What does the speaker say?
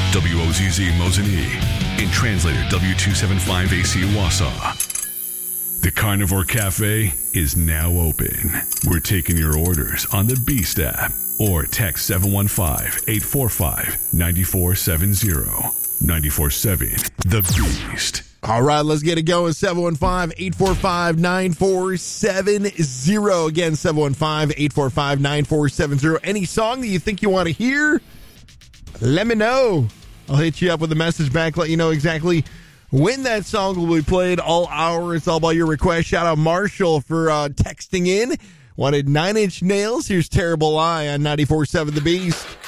WOZZ Mosinee. In translator W275AC Wausau. The Carnivore Cafe is now open. We're taking your orders on the Beast app or text 715-845-9470. 94.7 The Beast. All right, let's get it going. 715-845-9470. Again, 715-845-9470. Any song that you think you want to hear, let me know. I'll hit you up with a message back, let you know exactly when that song will be played all hour. It's all about your request. Shout out Marshall for texting in. Wanted 9 Inch Nails. Here's Terrible Lie on 94.7 The Beast.